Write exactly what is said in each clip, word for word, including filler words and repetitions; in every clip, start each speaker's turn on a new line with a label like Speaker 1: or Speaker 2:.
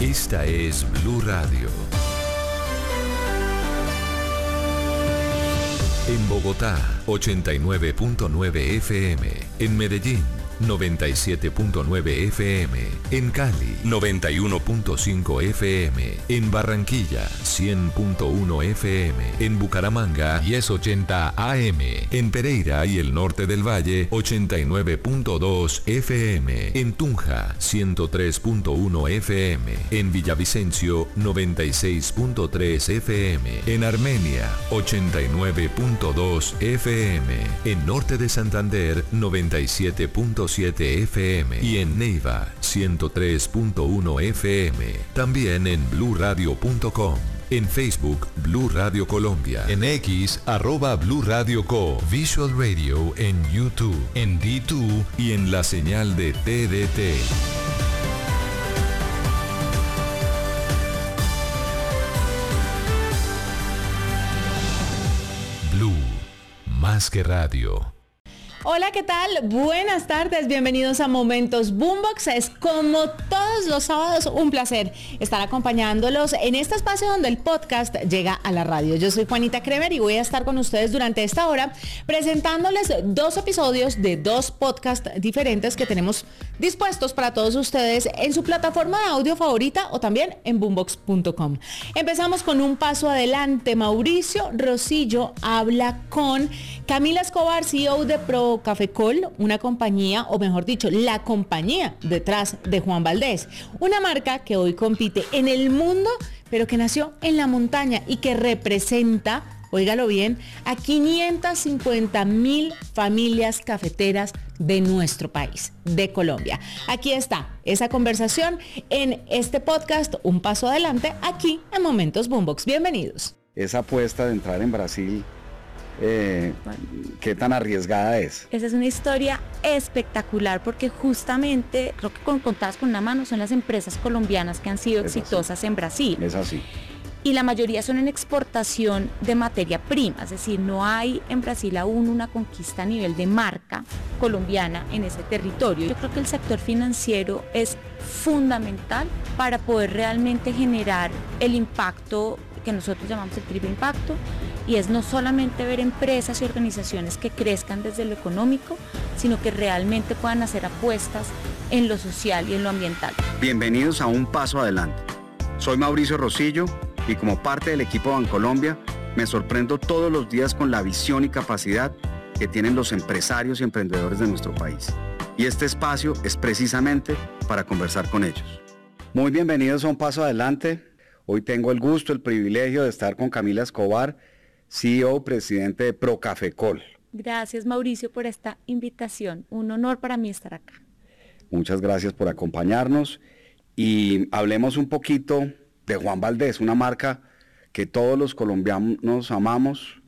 Speaker 1: Esta es Blue Radio. En Bogotá, ochenta y nueve punto nueve F M. En Medellín, noventa y siete punto nueve F M. En Cali, noventa y uno punto cinco F M. En Barranquilla, cien punto uno F M. En Bucaramanga, diez ochenta A M. En Pereira y el norte del Valle, ochenta y nueve punto dos F M. En Tunja, ciento tres punto uno F M. En Villavicencio, noventa y seis punto tres F M. En Armenia, ochenta y nueve punto dos F M. En norte de Santander, noventa y siete punto siete F M. Y en Neiva, ciento tres punto uno F M. También en blue radio punto com. En Facebook, Blue Radio Colombia. En X, arroba Blue Radio Co. Visual Radio en YouTube, en D dos y en la señal de T D T. Blue, más que radio.
Speaker 2: Hola, ¿qué tal? Buenas tardes, bienvenidos a Momentos Boombox. Es como todos los sábados un placer estar acompañándolos en este espacio donde el podcast llega a la radio. Yo soy Juanita Kremer y voy a estar con ustedes durante esta hora presentándoles dos episodios de dos podcasts diferentes que tenemos dispuestos para todos ustedes en su plataforma de audio favorita o también en boombox punto com. Empezamos con un paso adelante. Mauricio Rosillo habla con Camila Escobar, C E O de Pro Cafecol, una compañía, o mejor dicho, la compañía detrás de Juan Valdez, una marca que hoy compite en el mundo, pero que nació en la montaña y que representa, óigalo bien, a quinientas cincuenta mil familias cafeteras de nuestro país, de Colombia. Aquí está esa conversación en este podcast, Un Paso Adelante, aquí en Momentos Boombox. Bienvenidos.
Speaker 3: Esa apuesta de entrar en Brasil, Eh, ¿qué tan arriesgada es?
Speaker 4: Esa es una historia espectacular porque justamente lo que contabas con una mano son las empresas colombianas que han sido
Speaker 3: es
Speaker 4: exitosas
Speaker 3: así.
Speaker 4: en Brasil.
Speaker 3: Es así.
Speaker 4: Y la mayoría son en exportación de materia prima, es decir, no hay en Brasil aún una conquista a nivel de marca colombiana en ese territorio. Yo creo que el sector financiero es fundamental para poder realmente generar el impacto que nosotros llamamos el triple impacto, y es no solamente ver empresas y organizaciones que crezcan desde lo económico, sino que realmente puedan hacer apuestas en lo social y en lo ambiental.
Speaker 3: Bienvenidos a Un Paso Adelante. Soy Mauricio Rosillo y como parte del equipo Bancolombia me sorprendo todos los días con la visión y capacidad que tienen los empresarios y emprendedores de nuestro país. Y este espacio es precisamente para conversar con ellos. Muy bienvenidos a Un Paso Adelante. Hoy tengo el gusto, el privilegio de estar con Camila Escobar, C E O, presidente de Pro Cafecol.
Speaker 4: Gracias, Mauricio, por esta invitación. Un honor para mí estar acá.
Speaker 3: Muchas gracias por acompañarnos y hablemos un poquito de Juan Valdez, una marca que todos los colombianos amamos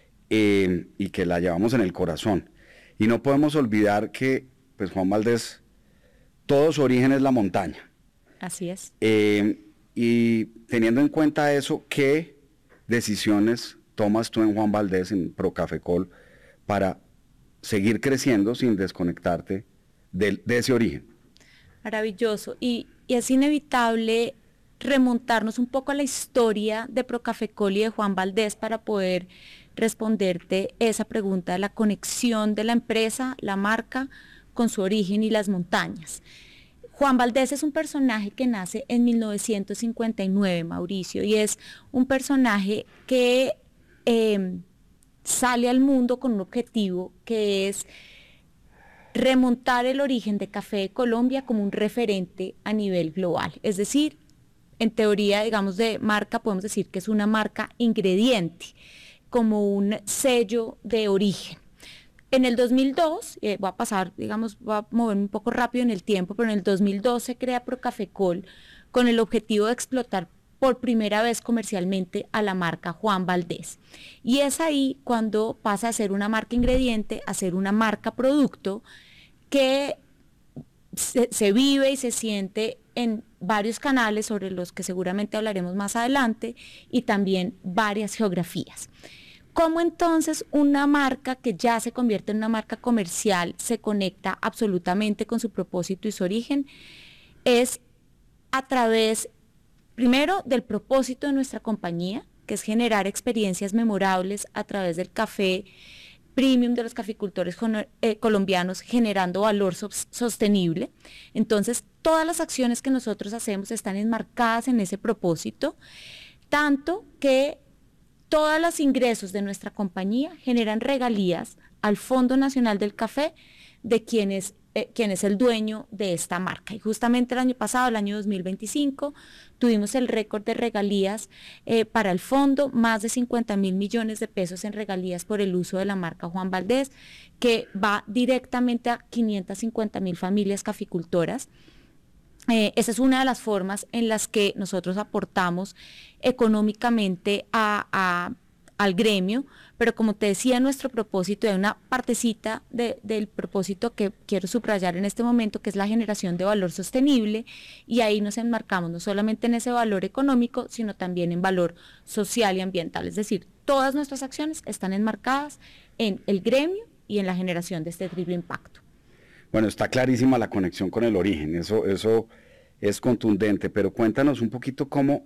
Speaker 3: eh, y que la llevamos en el corazón. Y no podemos olvidar que pues, Juan Valdez, todo su origen es la montaña.
Speaker 4: Así es.
Speaker 3: Eh, y teniendo en cuenta eso, ¿qué decisiones tomas tú en Juan Valdez, en Pro Cafecol, para seguir creciendo sin desconectarte de, de ese origen?
Speaker 4: Maravilloso. Y, y es inevitable remontarnos un poco a la historia de Pro Cafecol y de Juan Valdez para poder responderte esa pregunta de la conexión de la empresa, la marca, con su origen y las montañas. Juan Valdez es un personaje que nace en mil novecientos cincuenta y nueve, Mauricio, y es un personaje que eh, sale al mundo con un objetivo que es remontar el origen de Café de Colombia como un referente a nivel global. Es decir, en teoría, digamos, de marca, podemos decir que es una marca ingrediente, como un sello de origen. En el dos mil dos, eh, voy a pasar, digamos, voy a moverme un poco rápido en el tiempo, pero en el dos mil dos se crea Pro Cafecol con el objetivo de explotar por primera vez comercialmente a la marca Juan Valdez. Y es ahí cuando pasa a ser una marca ingrediente a ser una marca producto que se, se vive y se siente en varios canales sobre los que seguramente hablaremos más adelante y también varias geografías. ¿Cómo entonces una marca que ya se convierte en una marca comercial se conecta absolutamente con su propósito y su origen? Es a través primero, del propósito de nuestra compañía, que es generar experiencias memorables a través del café premium de los caficultores eh, colombianos, generando valor so- sostenible. Entonces, todas las acciones que nosotros hacemos están enmarcadas en ese propósito, tanto que todos los ingresos de nuestra compañía generan regalías al Fondo Nacional del Café, de quienes Eh, quien es el dueño de esta marca. Y justamente el año pasado, el año dos mil veinticinco, tuvimos el récord de regalías eh, para el fondo, más de cincuenta mil millones de pesos en regalías por el uso de la marca Juan Valdez, que va directamente a quinientas cincuenta mil familias caficultoras. Eh, esa es una de las formas en las que nosotros aportamos económicamente a, a al gremio, pero como te decía, nuestro propósito, hay una partecita de, del propósito que quiero subrayar en este momento, que es la generación de valor sostenible, y ahí nos enmarcamos no solamente en ese valor económico, sino también en valor social y ambiental, es decir, todas nuestras acciones están enmarcadas en el gremio y en la generación de este triple impacto.
Speaker 3: Bueno, está clarísima la conexión con el origen, eso, eso es contundente, pero cuéntanos un poquito cómo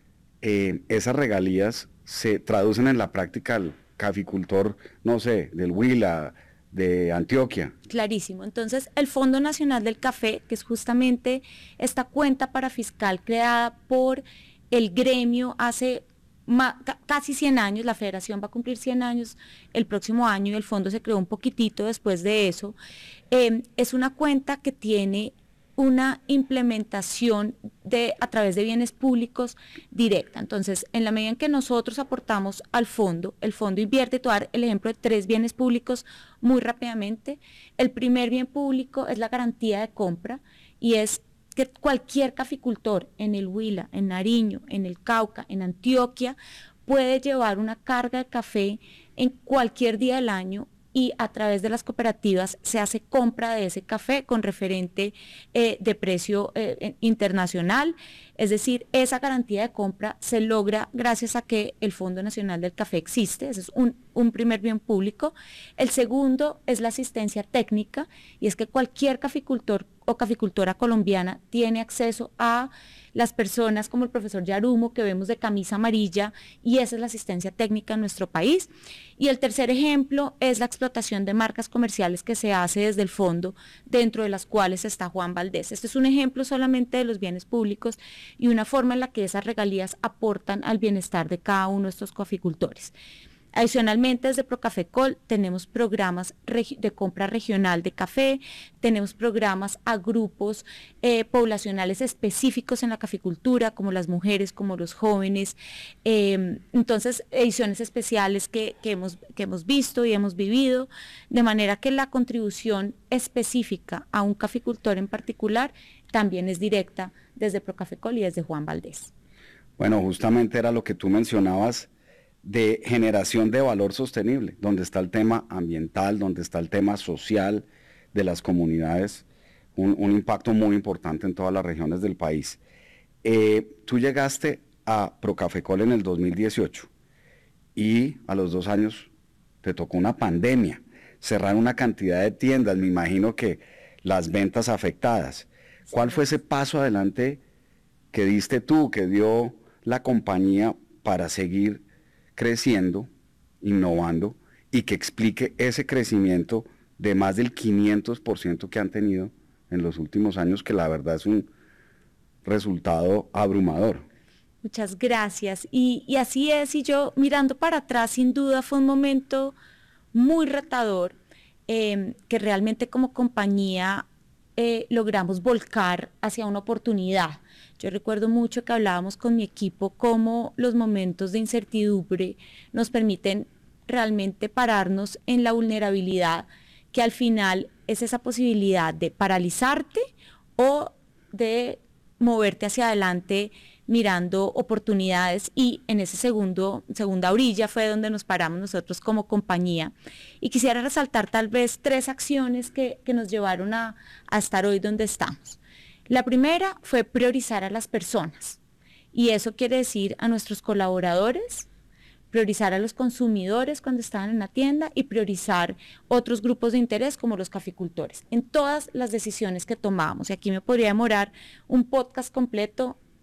Speaker 3: eh, esas regalías se traducen en la práctica al caficultor, no sé, del Huila, de Antioquia.
Speaker 4: Clarísimo. Entonces, el Fondo Nacional del Café, que es justamente esta cuenta parafiscal creada por el gremio hace ma, ca, casi cien años, la federación va a cumplir cien años el próximo año y el fondo se creó un poquitito después de eso, eh, es una cuenta que tiene una implementación de, a través de bienes públicos directa. Entonces, en la medida en que nosotros aportamos al fondo, el fondo invierte, te voy a dar el ejemplo de tres bienes públicos muy rápidamente. El primer bien público es la garantía de compra y es que cualquier caficultor en el Huila, en Nariño, en el Cauca, en Antioquia, puede llevar una carga de café en cualquier día del año y a través de las cooperativas se hace compra de ese café con referente eh, de precio eh, internacional, es decir, esa garantía de compra se logra gracias a que el Fondo Nacional del Café existe, ese es un, un primer bien público. El segundo es la asistencia técnica y es que cualquier caficultor o caficultora colombiana tiene acceso a las personas como el profesor Yarumo que vemos de camisa amarilla y esa es la asistencia técnica en nuestro país. Y el tercer ejemplo es la explotación de marcas comerciales que se hace desde el fondo, dentro de las cuales está Juan Valdez. Este es un ejemplo solamente de los bienes públicos y una forma en la que esas regalías aportan al bienestar de cada uno de estos caficultores. Adicionalmente, desde Procafecol tenemos programas de compra regional de café, tenemos programas a grupos eh, poblacionales específicos en la caficultura, como las mujeres, como los jóvenes, eh, entonces ediciones especiales que, que, hemos, que hemos visto y hemos vivido, de manera que la contribución específica a un caficultor en particular también es directa desde Procafecol y desde Juan Valdez.
Speaker 3: Bueno, justamente era lo que tú mencionabas, de generación de valor sostenible, donde está el tema ambiental, donde está el tema social de las comunidades, un, un impacto muy importante en todas las regiones del país. Eh, tú llegaste a Procafecol en el dos mil dieciocho y a los dos años te tocó una pandemia, cerrar una cantidad de tiendas, me imagino que las ventas afectadas. ¿Cuál fue ese paso adelante que diste tú, que dio la compañía para seguir creciendo, innovando y que explique ese crecimiento de más del quinientos por ciento que han tenido en los últimos años, que la verdad es un resultado abrumador?
Speaker 4: Muchas gracias. Y, y así es, y yo mirando para atrás, sin duda fue un momento muy retador, eh, que realmente como compañía eh, logramos volcar hacia una oportunidad. Yo recuerdo mucho que hablábamos con mi equipo cómo los momentos de incertidumbre nos permiten realmente pararnos en la vulnerabilidad, que al final es esa posibilidad de paralizarte o de moverte hacia adelante mirando oportunidades, y en ese segundo, segunda orilla fue donde nos paramos nosotros como compañía. Y quisiera resaltar tal vez tres acciones que, que nos llevaron a, a estar hoy donde estamos. La primera fue priorizar a las personas, y eso quiere decir a nuestros colaboradores, priorizar a los consumidores cuando estaban en la tienda y priorizar otros grupos de interés como los caficultores en todas las decisiones que tomábamos. Y aquí me podría demorar un podcast completo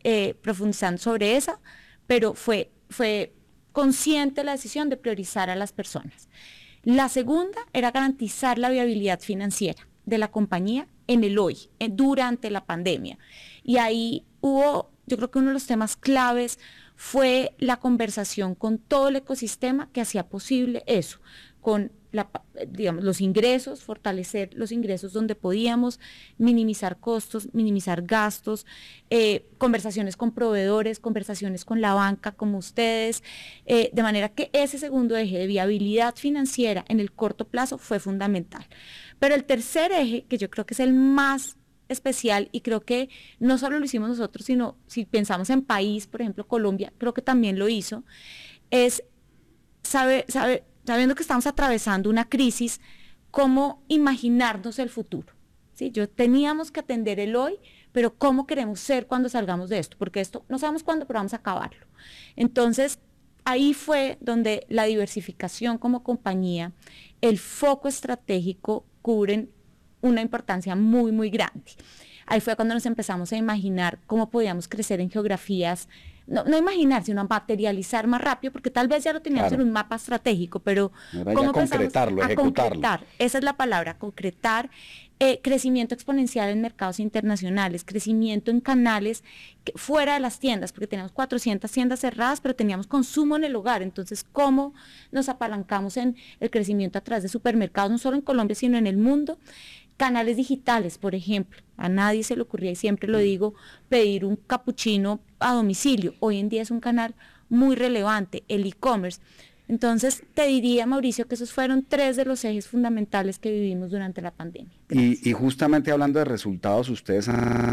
Speaker 4: eh, profundizando sobre esa, pero fue, fue consciente la decisión de priorizar a las personas. La segunda era garantizar la viabilidad financiera de la compañía en el hoy, en, durante la pandemia. Y ahí hubo, yo creo que uno de los temas claves fue la conversación con todo el ecosistema que hacía posible eso, con la, digamos, los ingresos, fortalecer los ingresos donde podíamos, minimizar costos, minimizar gastos, eh, conversaciones con proveedores, conversaciones con la banca como ustedes, eh, de manera que ese segundo eje de viabilidad financiera en el corto plazo fue fundamental. Pero el tercer eje, que yo creo que es el más especial, y creo que no solo lo hicimos nosotros, sino si pensamos en país, por ejemplo Colombia, creo que también lo hizo, es saber, saber sabiendo que estamos atravesando una crisis, cómo imaginarnos el futuro. ¿Sí? Yo teníamos que atender el hoy, pero cómo queremos ser cuando salgamos de esto, porque esto no sabemos cuándo, pero vamos a acabarlo. Entonces, ahí fue donde la diversificación como compañía, el foco estratégico cubren una importancia muy, muy grande. Ahí fue cuando nos empezamos a imaginar cómo podíamos crecer en geografías, no, no imaginar, sino materializar más rápido, porque tal vez ya lo teníamos claro en un mapa estratégico, pero
Speaker 5: cómo concretarlo,
Speaker 4: a
Speaker 5: ejecutarlo.
Speaker 4: Concretar, esa es la palabra, concretar, eh, crecimiento exponencial en mercados internacionales, crecimiento en canales que, fuera de las tiendas, porque teníamos cuatrocientas tiendas cerradas, pero teníamos consumo en el hogar. Entonces, ¿cómo nos apalancamos en el crecimiento a través de supermercados, no solo en Colombia, sino en el mundo? Canales digitales, por ejemplo, a nadie se le ocurría, y siempre lo digo, pedir un capuchino a domicilio. Hoy en día es un canal muy relevante, el e-commerce. Entonces, te diría, Mauricio, que esos fueron tres de los ejes fundamentales que vivimos durante la pandemia.
Speaker 5: Y, y justamente hablando de resultados, ustedes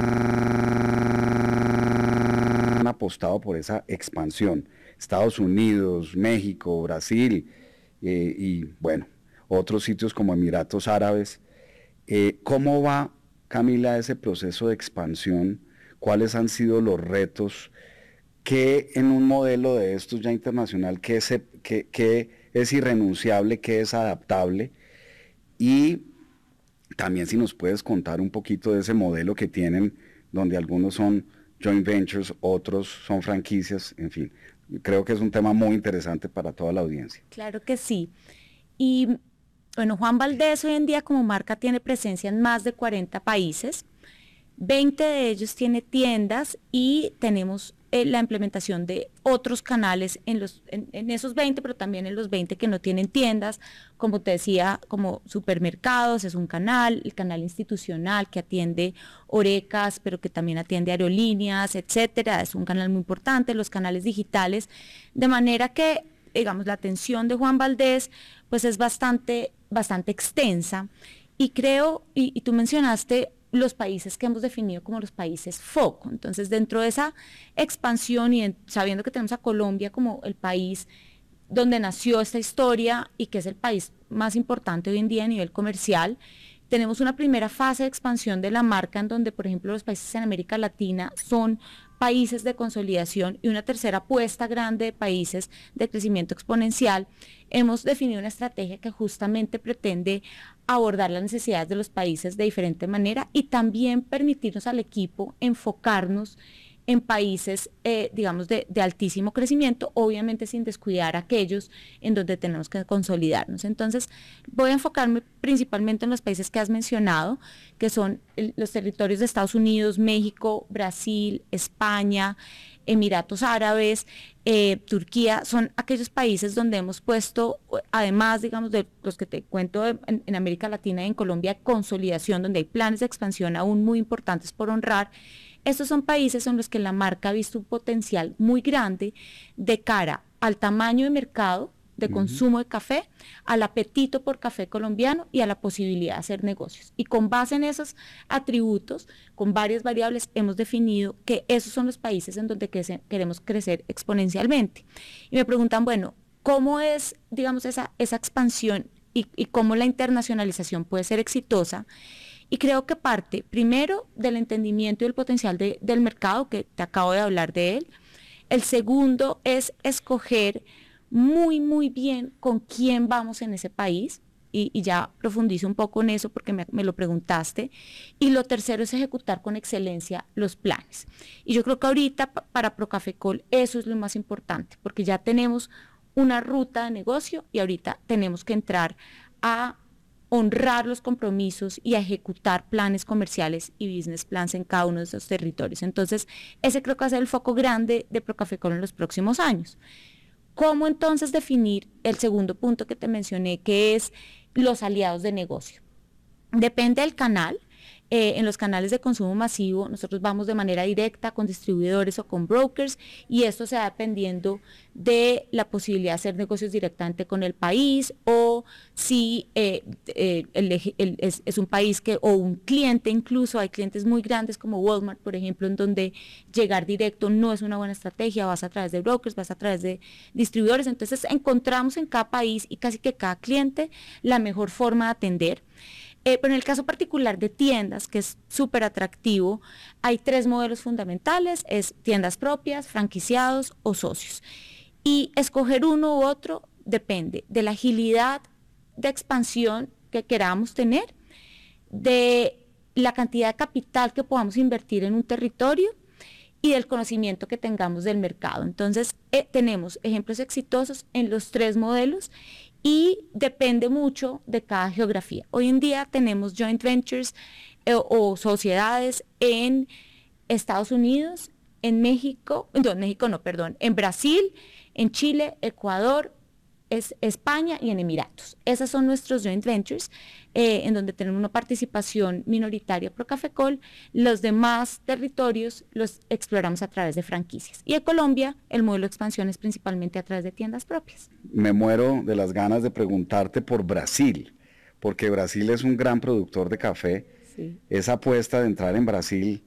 Speaker 5: han apostado por esa expansión. Estados Unidos, México, Brasil, eh, y bueno, otros sitios como Emiratos Árabes. Eh, ¿Cómo va, Camila, ese proceso de expansión? ¿Cuáles han sido los retos? ¿Qué en un modelo de estos ya internacional, qué es, qué, qué es irrenunciable, qué es adaptable? Y también si nos puedes contar un poquito de ese modelo que tienen, donde algunos son joint ventures, otros son franquicias, en fin. Creo que es un tema muy interesante para toda la audiencia.
Speaker 4: Claro que sí. Y bueno, Juan Valdez hoy en día como marca tiene presencia en más de cuarenta países, veinte de ellos tiene tiendas y tenemos eh, la implementación de otros canales en, los, en, en esos veinte, pero también en los veinte que no tienen tiendas, como te decía, como supermercados, es un canal, el canal institucional que atiende Orecas, pero que también atiende aerolíneas, etcétera, es un canal muy importante, los canales digitales, de manera que, digamos, la atención de Juan Valdez, pues es bastante, bastante extensa, y creo, y, y tú mencionaste los países que hemos definido como los países foco. Entonces, dentro de esa expansión y en, sabiendo que tenemos a Colombia como el país donde nació esta historia y que es el país más importante hoy en día a nivel comercial, tenemos una primera fase de expansión de la marca en donde, por ejemplo, los países en América Latina son países de consolidación, y una tercera apuesta grande de países de crecimiento exponencial. Hemos definido una estrategia que justamente pretende abordar las necesidades de los países de diferente manera y también permitirnos al equipo enfocarnos en países, eh, digamos, de, de altísimo crecimiento, obviamente sin descuidar aquellos en donde tenemos que consolidarnos. Entonces, voy a enfocarme principalmente en los países que has mencionado, que son el, los territorios de Estados Unidos, México, Brasil, España, Emiratos Árabes, eh, Turquía. Son aquellos países donde hemos puesto, además, digamos, de los que te cuento de, en, en América Latina y en Colombia, consolidación, donde hay planes de expansión aún muy importantes por honrar. Estos son países en los que la marca ha visto un potencial muy grande de cara al tamaño de mercado de uh-huh. consumo de café, al apetito por café colombiano y a la posibilidad de hacer negocios. Y con base en esos atributos, con varias variables, hemos definido que esos son los países en donde crece, queremos crecer exponencialmente. Y me preguntan, bueno, ¿cómo es, digamos, esa, esa expansión y, y cómo la internacionalización puede ser exitosa? Y creo que parte, primero, del entendimiento y el potencial de, del mercado, que te acabo de hablar de él. El segundo es escoger muy, muy bien con quién vamos en ese país. y, y ya profundizo un poco en eso porque me, me lo preguntaste. Y lo tercero es ejecutar con excelencia los planes. Y yo creo que ahorita para Procafecol eso es lo más importante, porque ya tenemos una ruta de negocio y ahorita tenemos que entrar a honrar los compromisos y a ejecutar planes comerciales y business plans en cada uno de esos territorios. Entonces, ese creo que va a ser el foco grande de Procafecol en los próximos años. ¿Cómo entonces definir el segundo punto que te mencioné, que es los aliados de negocio? Depende del canal. Eh, en los canales de consumo masivo nosotros vamos de manera directa con distribuidores o con brokers, y esto se va dependiendo de la posibilidad de hacer negocios directamente con el país, o si eh, eh, el, el, es, es un país que, o un cliente incluso, hay clientes muy grandes como Walmart, por ejemplo, en donde llegar directo no es una buena estrategia, vas a través de brokers, vas a través de distribuidores. Entonces encontramos en cada país y casi que cada cliente la mejor forma de atender. Eh, pero en el caso particular de tiendas, que es súper atractivo, hay tres modelos fundamentales: es tiendas propias, franquiciados o socios. Y escoger uno u otro depende de la agilidad de expansión que queramos tener, de la cantidad de capital que podamos invertir en un territorio y del conocimiento que tengamos del mercado. Entonces, eh, tenemos ejemplos exitosos en los tres modelos, y depende mucho de cada geografía. Hoy en día tenemos joint ventures eh, o sociedades en Estados Unidos, en México, no, en México no, perdón, en Brasil, en Chile, Ecuador, es España y en Emiratos. Esos son nuestros joint ventures, eh, en donde tenemos una participación minoritaria Procafecol. Los demás territorios los exploramos a través de franquicias. Y en Colombia, el modelo de expansión es principalmente a través de tiendas propias.
Speaker 5: Me muero de las ganas de preguntarte por Brasil, porque Brasil es un gran productor de café. Sí. Esa apuesta de entrar en Brasil,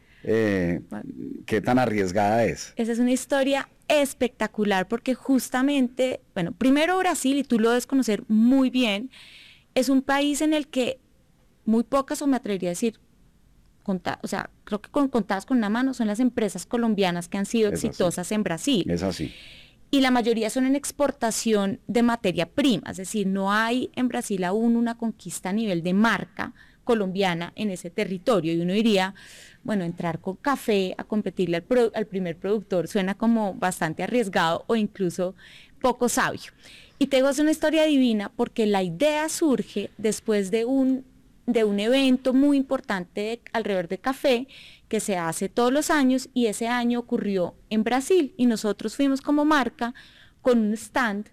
Speaker 5: eh, bueno, ¿qué tan arriesgada es?
Speaker 4: Esa es una historia espectacular, porque justamente, bueno, primero Brasil, y tú lo debes conocer muy bien, es un país en el que muy pocas, o me atrevería a decir, conta, o sea, creo que con, contadas con una mano son las empresas colombianas que han sido es exitosas así. En Brasil.
Speaker 5: Es así.
Speaker 4: Y la mayoría son en exportación de materia prima, es decir, no hay en Brasil aún una conquista a nivel de marca colombiana en ese territorio, y uno diría, bueno, entrar con café a competirle al, pro, al primer productor suena como bastante arriesgado o incluso poco sabio. Y te digo, es una historia divina, porque la idea surge después de un, de un evento muy importante de, alrededor de café, que se hace todos los años, y ese año ocurrió en Brasil, y nosotros fuimos como marca con un stand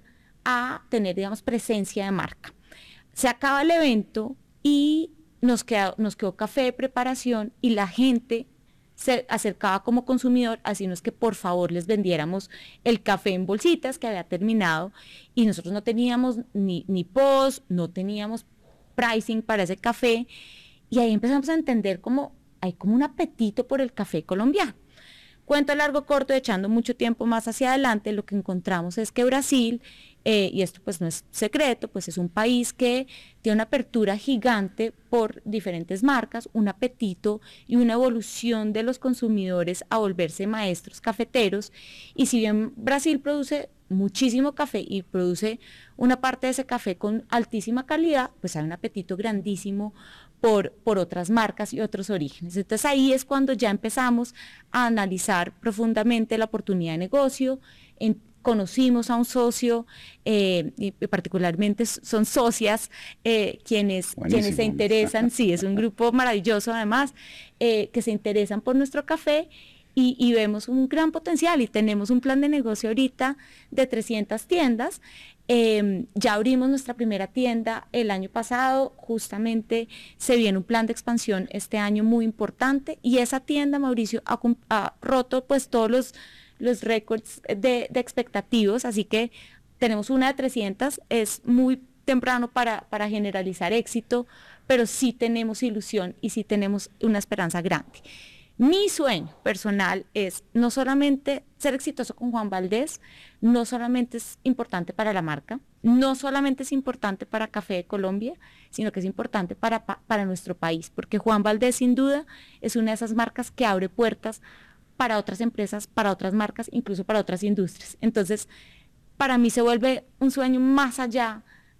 Speaker 4: a tener, digamos, presencia de marca. Se acaba el evento y Nos quedó, nos quedó café de preparación, y la gente se acercaba como consumidor a decirnos que por favor les vendiéramos el café en bolsitas que había terminado, y nosotros no teníamos ni, ni post, no teníamos pricing para ese café, y ahí empezamos a entender como hay como un apetito por el café colombiano. Cuento largo corto, echando mucho tiempo más hacia adelante, lo que encontramos es que Brasil, eh, y esto pues no es secreto, pues es un país que tiene una apertura gigante por diferentes marcas, un apetito y una evolución de los consumidores a volverse maestros cafeteros. Y si bien Brasil produce muchísimo café y produce una parte de ese café con altísima calidad, pues hay un apetito grandísimo Por, por otras marcas y otros orígenes. Entonces ahí es cuando ya empezamos a analizar profundamente la oportunidad de negocio. En, conocimos a un socio, eh, y particularmente son socias eh, quienes, quienes se interesan, sí, es un grupo maravilloso además, eh, que se interesan por nuestro café, y, y vemos un gran potencial, y tenemos un plan de negocio ahorita de trescientas tiendas. Eh, ya abrimos nuestra primera tienda el año pasado, justamente se viene un plan de expansión este año muy importante, y esa tienda, Mauricio, ha, ha roto pues todos los, los récords de, de expectativos, así que tenemos una de trescientas, es muy temprano para, para generalizar éxito, pero sí tenemos ilusión y sí tenemos una esperanza grande. Mi sueño personal es no solamente ser exitoso con Juan Valdez, no solamente es importante para la marca, no solamente es importante para Café de Colombia, sino que es importante para, para nuestro país, porque Juan Valdez sin duda es una de esas marcas que abre puertas para otras empresas, para otras marcas, incluso para otras industrias. Entonces, para mí se vuelve un sueño más allá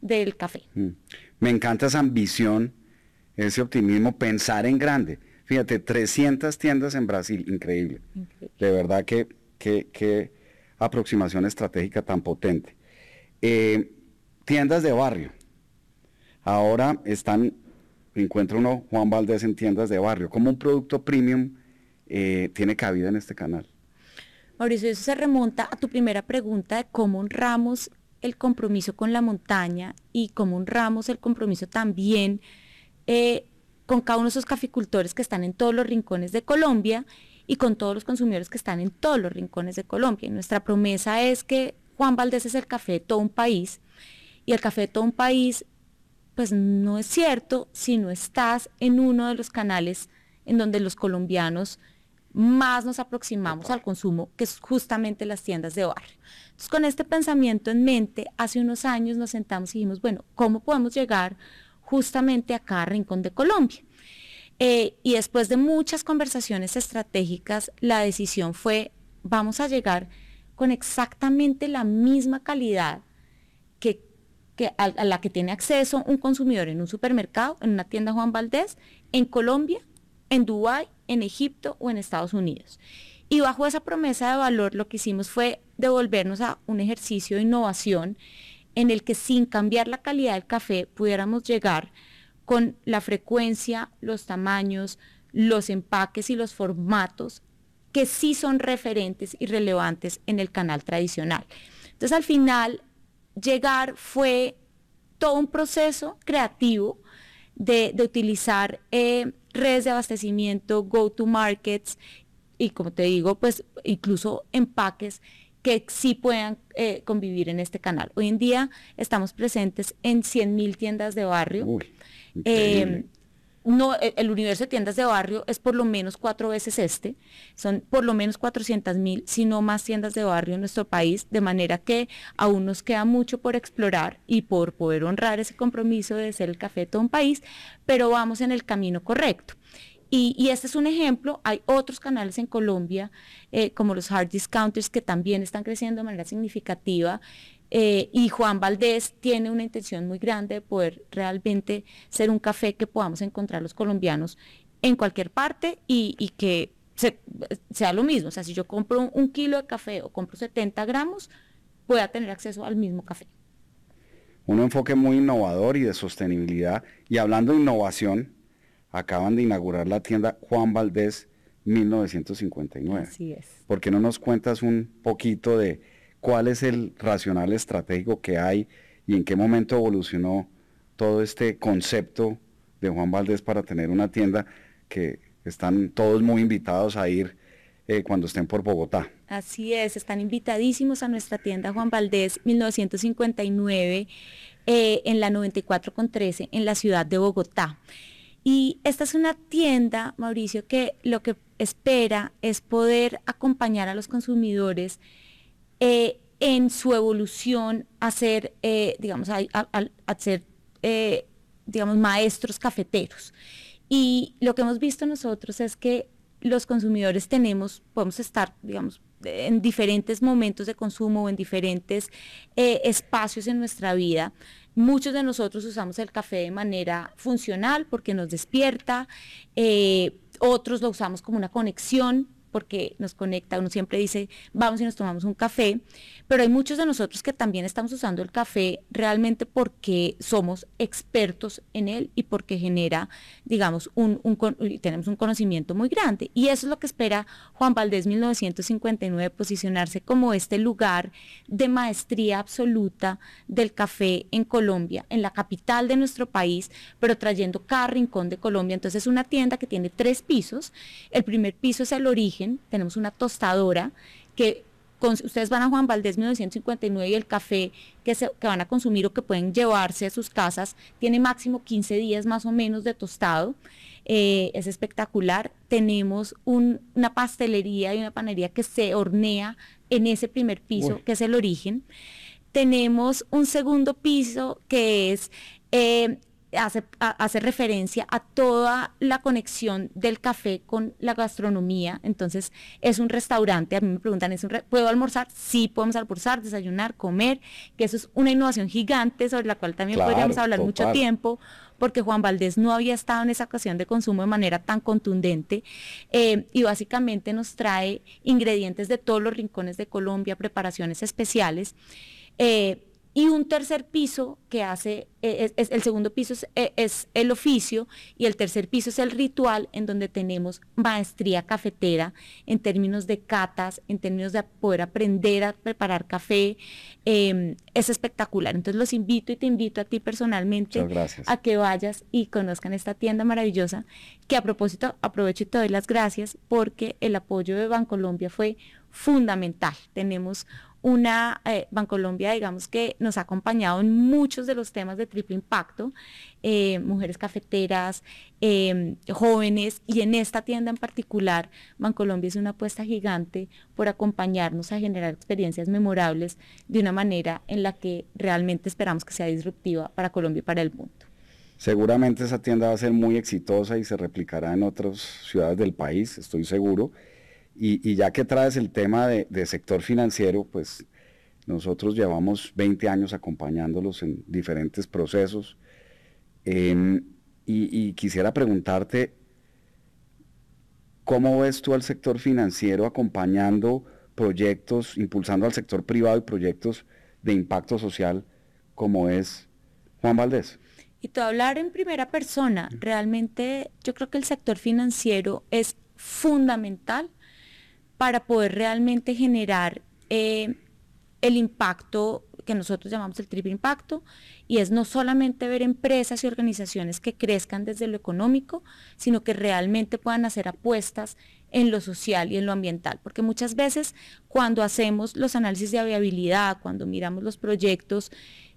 Speaker 4: del café.
Speaker 5: Mm. Me encanta esa ambición, ese optimismo, pensar en grande. Fíjate, trescientas tiendas en Brasil, increíble. increíble. De verdad que, que, que aproximación estratégica tan potente. Eh, tiendas de barrio. Ahora están, encuentra uno Juan Valdez en tiendas de barrio. ¿Cómo un producto premium eh, tiene cabida en este canal?
Speaker 4: Mauricio, eso se remonta a tu primera pregunta de cómo honramos el compromiso con la montaña y cómo honramos el compromiso también eh, con cada uno de esos caficultores que están en todos los rincones de Colombia y con todos los consumidores que están en todos los rincones de Colombia. Y nuestra promesa es que Juan Valdez es el café de todo un país, y el café de todo un país, pues no es cierto si no estás en uno de los canales en donde los colombianos más nos aproximamos al consumo, que es justamente las tiendas de barrio. Entonces, con este pensamiento en mente, hace unos años nos sentamos y dijimos, bueno, ¿cómo podemos llegar justamente a cada rincón de Colombia? Eh, y después de muchas conversaciones estratégicas, la decisión fue, vamos a llegar con exactamente la misma calidad que, que a, a la que tiene acceso un consumidor en un supermercado, en una tienda Juan Valdez, en Colombia, en Dubái, en Egipto o en Estados Unidos. Y bajo esa promesa de valor lo que hicimos fue devolvernos a un ejercicio de innovación en el que sin cambiar la calidad del café pudiéramos llegar con la frecuencia, los tamaños, los empaques y los formatos que sí son referentes y relevantes en el canal tradicional. Entonces al final llegar fue todo un proceso creativo de, de utilizar eh, redes de abastecimiento, go-to-markets y, como te digo, pues incluso empaques que sí puedan eh, convivir en este canal. Hoy en día estamos presentes en cien mil tiendas de barrio.
Speaker 5: Uy,
Speaker 4: eh, no, el universo de tiendas de barrio es por lo menos cuatro veces este, son por lo menos cuatrocientas mil, si no más tiendas de barrio en nuestro país, de manera que aún nos queda mucho por explorar y por poder honrar ese compromiso de ser el café de todo un país, pero vamos en el camino correcto. Y, y este es un ejemplo. Hay otros canales en Colombia, eh, como los hard discounters, que también están creciendo de manera significativa, eh, y Juan Valdez tiene una intención muy grande de poder realmente ser un café que podamos encontrar los colombianos en cualquier parte y, y que se, sea lo mismo. O sea, si yo compro un, un kilo de café o compro setenta gramos, pueda tener acceso al mismo café.
Speaker 5: Un enfoque muy innovador y de sostenibilidad. Y hablando de innovación, acaban de inaugurar la tienda Juan Valdez mil novecientos cincuenta y nueve.
Speaker 4: Así es.
Speaker 5: ¿Por qué no nos cuentas un poquito de cuál es el racional estratégico que hay y en qué momento evolucionó todo este concepto de Juan Valdez para tener una tienda que están todos muy invitados a ir eh, cuando estén por Bogotá?
Speaker 4: Así es, están invitadísimos a nuestra tienda Juan Valdez mil novecientos cincuenta y nueve eh, en la noventa y cuatro con trece en la ciudad de Bogotá. Y esta es una tienda, Mauricio, que lo que espera es poder acompañar a los consumidores eh, en su evolución a ser, eh, digamos, a, a, a ser, eh, digamos, maestros cafeteros. Y lo que hemos visto nosotros es que los consumidores tenemos, podemos estar, digamos, en diferentes momentos de consumo o en diferentes eh, espacios en nuestra vida. Muchos de nosotros usamos el café de manera funcional porque nos despierta, eh, otros lo usamos como una conexión porque nos conecta. Uno siempre dice, vamos y nos tomamos un café, pero hay muchos de nosotros que también estamos usando el café realmente porque somos expertos en él y porque genera, digamos, un, un, tenemos un conocimiento muy grande. Y eso es lo que espera Juan Valdez mil novecientos cincuenta y nueve, posicionarse como este lugar de maestría absoluta del café en Colombia, en la capital de nuestro país, pero trayendo cada rincón de Colombia. Entonces es una tienda que tiene tres pisos. El primer piso es el origen. Tenemos una tostadora que con, ustedes van a Juan Valdez mil novecientos cincuenta y nueve y el café que, se, que van a consumir o que pueden llevarse a sus casas tiene máximo quince días más o menos de tostado. Eh, es espectacular. Tenemos un, una pastelería y una panadería que se hornea en ese primer piso, Uy. que es el origen. Tenemos un segundo piso que es eh, hace, a, hace referencia a toda la conexión del café con la gastronomía. Entonces es un restaurante, a mí me preguntan, ¿es un re- ¿puedo almorzar? Sí, podemos almorzar, desayunar, comer, que eso es una innovación gigante sobre la cual también
Speaker 5: Claro,
Speaker 4: podríamos hablar
Speaker 5: total.
Speaker 4: mucho tiempo, porque Juan Valdez no había estado en esa ocasión de consumo de manera tan contundente, eh, y básicamente nos trae ingredientes de todos los rincones de Colombia, preparaciones especiales, eh, y un tercer piso que hace, eh, es, es, el segundo piso es, eh, es el oficio, y el tercer piso es el ritual, en donde tenemos maestría cafetera en términos de catas, en términos de poder aprender a preparar café. Eh, es espectacular. Entonces los invito y te invito a ti personalmente a que vayas y conozcan esta tienda maravillosa, que a propósito aprovecho y te doy las gracias porque el apoyo de Bancolombia fue fundamental. Tenemos una eh, Bancolombia, digamos, que nos ha acompañado en muchos de los temas de triple impacto, eh, mujeres cafeteras, eh, jóvenes, y en esta tienda en particular, Bancolombia es una apuesta gigante por acompañarnos a generar experiencias memorables de una manera en la que realmente esperamos que sea disruptiva para Colombia y para el mundo.
Speaker 5: Seguramente esa tienda va a ser muy exitosa y se replicará en otras ciudades del país, estoy seguro. Y, y ya que traes el tema de, de sector financiero, pues nosotros llevamos veinte años acompañándolos en diferentes procesos. Eh, y, y quisiera preguntarte, ¿cómo ves tú al sector financiero acompañando proyectos, impulsando al sector privado y proyectos de impacto social como es Juan Valdez?
Speaker 4: Y te voy a hablar en primera persona. Realmente yo creo que el sector financiero es fundamental para poder realmente generar eh, el impacto que nosotros llamamos el triple impacto, y es no solamente ver empresas y organizaciones que crezcan desde lo económico, sino que realmente puedan hacer apuestas en lo social y en lo ambiental, porque muchas veces cuando hacemos los análisis de viabilidad, cuando miramos los proyectos,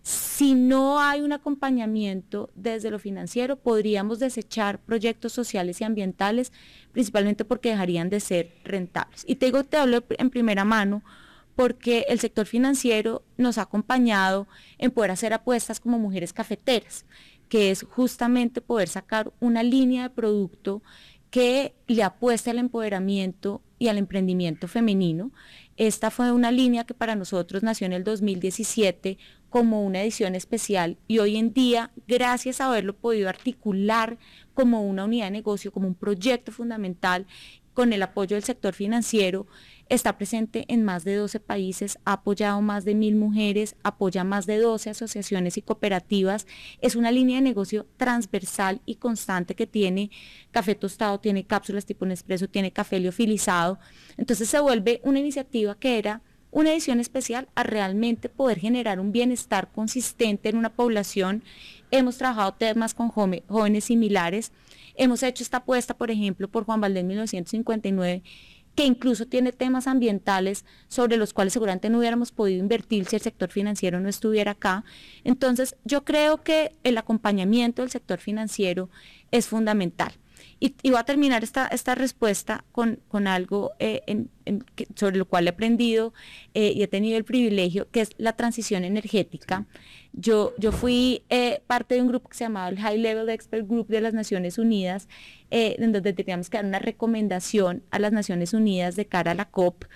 Speaker 4: si no hay un acompañamiento desde lo financiero, podríamos desechar proyectos sociales y ambientales, principalmente porque dejarían de ser rentables. Y te digo, te hablo en primera mano, porque el sector financiero nos ha acompañado en poder hacer apuestas como Mujeres Cafeteras, que es justamente poder sacar una línea de producto que le apueste al empoderamiento y al emprendimiento femenino. Esta fue una línea que para nosotros nació en el dos mil diecisiete como una edición especial, y hoy en día, gracias a haberlo podido articular como una unidad de negocio, como un proyecto fundamental, con el apoyo del sector financiero, está presente en más de doce países, ha apoyado más de mil mujeres, apoya más de doce asociaciones y cooperativas. Es una línea de negocio transversal y constante que tiene café tostado, tiene cápsulas tipo Nespresso, tiene café liofilizado. Entonces se vuelve una iniciativa que era una edición especial a realmente poder generar un bienestar consistente en una población. Hemos trabajado temas con jóvenes similares. Hemos hecho esta apuesta, por ejemplo, por Juan Valdez mil novecientos cincuenta y nueve, que incluso tiene temas ambientales sobre los cuales seguramente no hubiéramos podido invertir si el sector financiero no estuviera acá. Entonces, yo creo que el acompañamiento del sector financiero es fundamental. Y, y voy a terminar esta, esta respuesta con, con algo eh, en, en, que, sobre lo cual he aprendido eh, y he tenido el privilegio, que es la transición energética. Yo, yo fui eh, parte de un grupo que se llamaba el High Level Expert Group de las Naciones Unidas, eh, en donde teníamos que dar una recomendación a las Naciones Unidas de cara a la COP.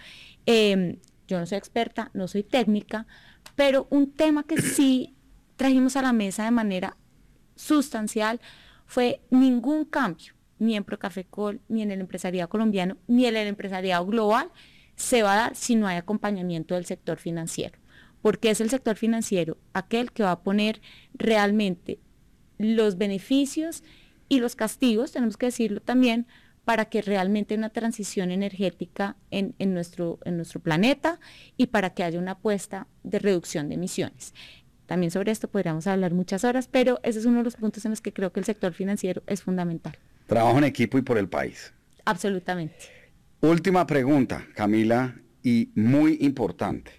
Speaker 4: Eh, yo no soy experta, no soy técnica, pero un tema que sí trajimos a la mesa de manera sustancial fue ningún cambio, ni en Procafecol, ni en el empresariado colombiano, ni en el empresariado global, se va a dar si no hay acompañamiento del sector financiero. Porque es el sector financiero aquel que va a poner realmente los beneficios y los castigos, tenemos que decirlo también, para que realmente haya una transición energética en, en, nuestro, en nuestro planeta y para que haya una apuesta de reducción de emisiones. También sobre esto podríamos hablar muchas horas, pero ese es uno de los puntos en los que creo que el sector financiero es fundamental.
Speaker 5: Trabajo en equipo y por el país.
Speaker 4: Absolutamente.
Speaker 5: Última pregunta, Camila, y muy importante.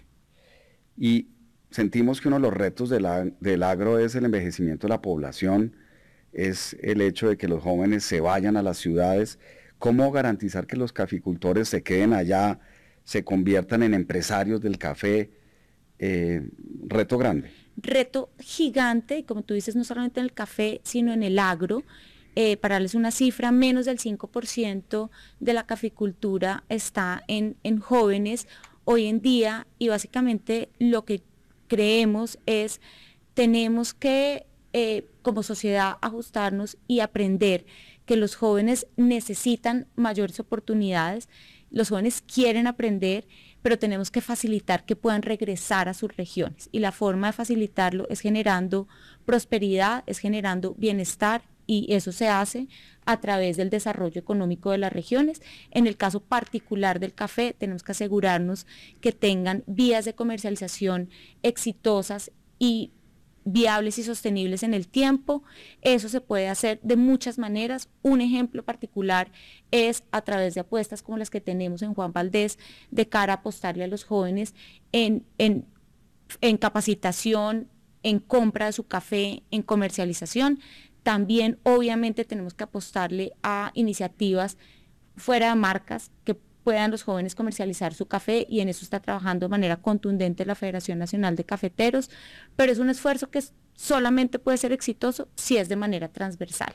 Speaker 5: Y sentimos que uno de los retos de la, del agro es el envejecimiento de la población, es el hecho de que los jóvenes se vayan a las ciudades. ¿Cómo garantizar que los caficultores se queden allá, se conviertan en empresarios del café? Eh, reto grande.
Speaker 4: reto gigante, y como tú dices, no solamente en el café, sino en el agro. Eh, para darles una cifra, menos del cinco por ciento de la caficultura está en, en jóvenes hoy en día, y básicamente lo que creemos es, tenemos que eh, como sociedad ajustarnos y aprender que los jóvenes necesitan mayores oportunidades, los jóvenes quieren aprender, pero tenemos que facilitar que puedan regresar a sus regiones, y la forma de facilitarlo es generando prosperidad, es generando bienestar, y eso se hace a través del desarrollo económico de las regiones. En el caso particular del café, tenemos que asegurarnos que tengan vías de comercialización exitosas y viables y sostenibles en el tiempo. Eso se puede hacer de muchas maneras. Un ejemplo particular es a través de apuestas como las que tenemos en Juan Valdez, de cara a apostarle a los jóvenes en, en, en capacitación, en compra de su café, en comercialización. También obviamente tenemos que apostarle a iniciativas fuera de marcas que puedan los jóvenes comercializar su café, y en eso está trabajando de manera contundente la Federación Nacional de Cafeteros, pero es un esfuerzo que solamente puede ser exitoso si es de manera transversal.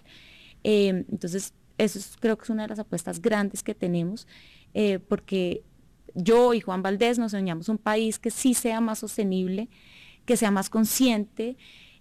Speaker 4: Eh, entonces, eso es, creo que es una de las apuestas grandes que tenemos, eh, porque yo y Juan Valdez nos soñamos un país que sí sea más sostenible, que sea más consciente,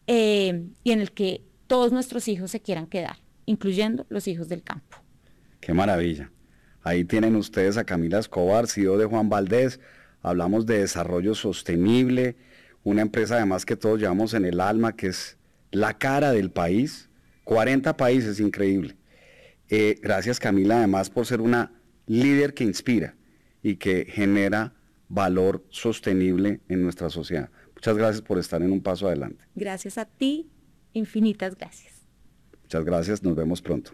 Speaker 4: eh, y en el que todos nuestros hijos se quieran quedar, incluyendo los hijos del campo.
Speaker 5: Qué maravilla. Ahí tienen ustedes a Camila Escobar, C E O de Juan Valdez. Hablamos de desarrollo sostenible, una empresa además que todos llevamos en el alma, que es la cara del país. cuarenta países, increíble. Eh, gracias, Camila, además por ser una líder que inspira y que genera valor sostenible en nuestra sociedad. Muchas gracias por estar en Un Paso Adelante.
Speaker 4: Gracias a ti, infinitas gracias.
Speaker 5: Muchas gracias, nos vemos pronto.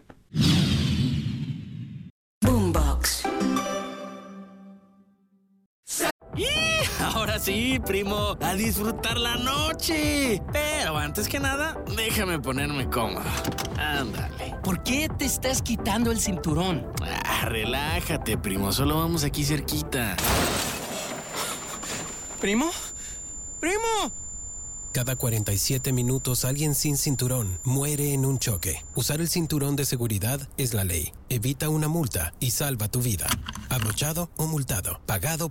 Speaker 6: Boombox.
Speaker 7: Y ahora sí, primo, a disfrutar la noche. Pero antes que nada, déjame ponerme cómodo. Ándale.
Speaker 6: ¿Por qué te estás quitando el cinturón?
Speaker 7: Ah, relájate, primo, solo vamos aquí cerquita. ¿Primo? ¡Primo!
Speaker 8: Cada cuarenta y siete minutos alguien sin cinturón muere en un choque. Usar el cinturón de seguridad es la ley. Evita una multa y salva tu vida. Abrochado o multado. Pagado